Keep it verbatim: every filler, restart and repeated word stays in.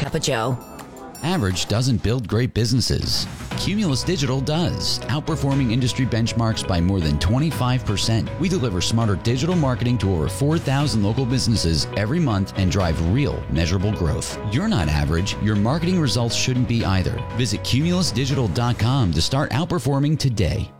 cup of joe. Average doesn't build great businesses. Cumulus Digital does, outperforming industry benchmarks by more than twenty-five percent. We deliver smarter digital marketing to over four thousand local businesses every month and drive real, measurable growth. You're not average. Your marketing results shouldn't be either. Visit cumulus digital dot com to start outperforming today.